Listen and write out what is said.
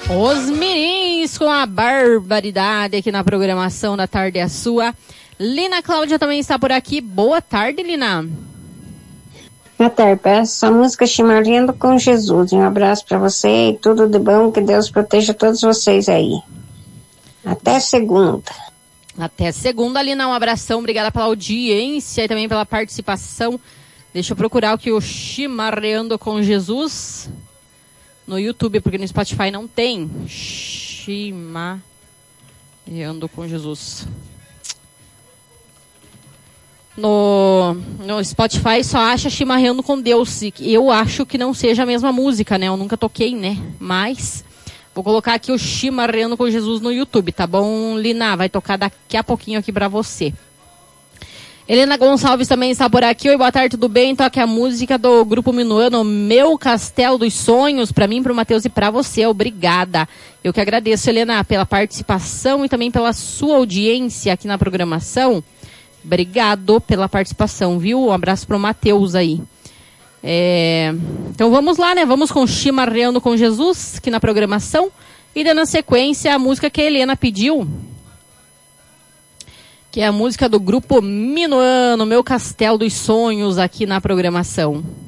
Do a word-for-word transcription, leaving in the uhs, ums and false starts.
Os mirins com a barbaridade aqui na programação da Tarde é Sua. Lina Cláudia também está por aqui. Boa tarde, Lina. Boa tarde, peço a música Chimarrando com Jesus. Um abraço para você e tudo de bom, que Deus proteja todos vocês aí. Até segunda. Até segunda, Lina. Um abração, obrigada pela audiência e também pela participação. Deixa eu procurar o que o Chimarreando com Jesus no YouTube, porque no Spotify não tem. Chimarreando com Jesus. No, no Spotify só acha Chimarreando com Deus. Eu acho que não seja a mesma música, né? Eu nunca toquei, né? Mas vou colocar aqui o Chimarreando com Jesus no YouTube, tá bom, Lina? Vai tocar daqui a pouquinho aqui pra você. Helena Gonçalves também está por aqui. Oi, boa tarde, tudo bem? Toque a música do Grupo Minuano, Meu Castelo dos Sonhos, para mim, para o Matheus e para você. Obrigada. Eu que agradeço, Helena, pela participação e também pela sua audiência aqui na programação. Obrigado pela participação, viu? Um abraço para o Matheus aí. É... Então vamos lá, né? Vamos com Chimarreando com Jesus aqui na programação. E dando na sequência a música que a Helena pediu, que é a música do Grupo Minuano, Meu Castelo dos Sonhos, aqui na programação.